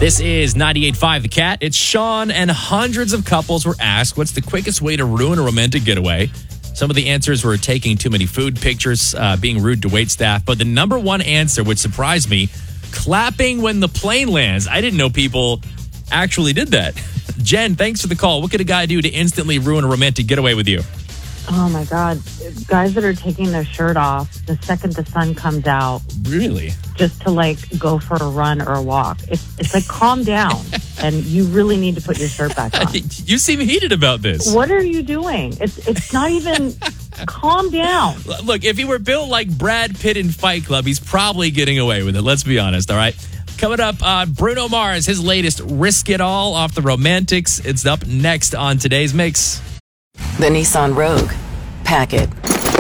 This is 98.5 The Cat. It's Sean, and hundreds of couples were asked what's the quickest way to ruin a romantic getaway. Some of the answers were taking too many food pictures, being rude to waitstaff. But the number one answer, which surprised me, clapping when the plane lands. I didn't know people actually did that. Jen, thanks for the call. What could a guy do to instantly ruin a romantic getaway with you? Oh, my God. Guys that are taking their shirt off the second the sun comes out. Really? Just to, go for a run or a walk. It's like, calm down. And you really need to put your shirt back on. You seem heated about this. What are you doing? It's not even... Calm down. Look, if he were built like Brad Pitt in Fight Club, he's probably getting away with it. Let's be honest, all right? Coming up, Bruno Mars, his latest Risk It All off the Romantics. It's up next on today's Mix. The Nissan Rogue. Pack it.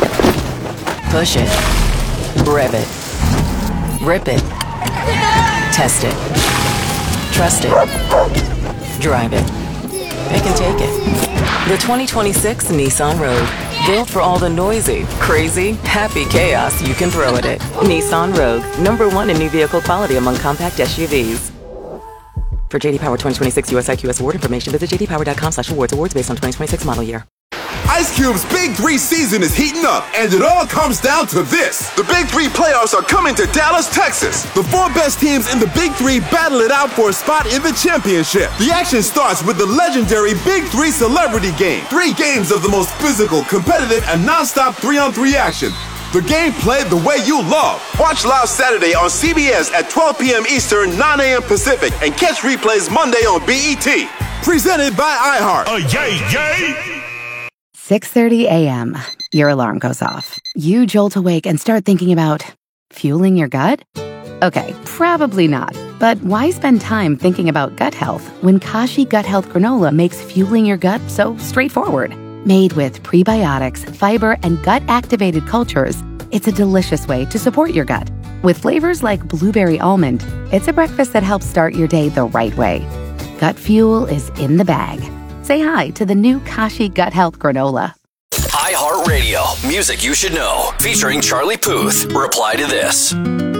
Push it. Rev it. Rip it. Test it. Trust it. Drive it. Pick and take it. The 2026 Nissan Rogue. Built for all the noisy, crazy, happy chaos you can throw at it. Nissan Rogue. #1 in new vehicle quality among compact SUVs. For JD Power 2026 US IQS award information, visit jdpower.com/awards. Awards based on 2026 model year. Ice Cube's Big 3 season is heating up, and it all comes down to this. The Big 3 playoffs are coming to Dallas, Texas. The 4 best teams in the Big 3 battle it out for a spot in the championship. The action starts with the legendary Big 3 Celebrity Game. 3 games of the most physical, competitive, and non-stop 3-on-3 action. The game played the way you love. Watch live Saturday on CBS at 12 p.m. Eastern, 9 a.m. Pacific, and catch replays Monday on BET. Presented by iHeart. Yay! 6:30 a.m. Your alarm goes off. You jolt awake and start thinking about fueling your gut? Okay, probably not. But why spend time thinking about gut health when Kashi Gut Health Granola makes fueling your gut so straightforward? Made with prebiotics, fiber, and gut-activated cultures, it's a delicious way to support your gut. With flavors like blueberry almond, it's a breakfast that helps start your day the right way. Gut fuel is in the bag. Say hi to the new Kashi Gut Health Granola. iHeartRadio, music you should know, featuring Charlie Puth. Reply to this.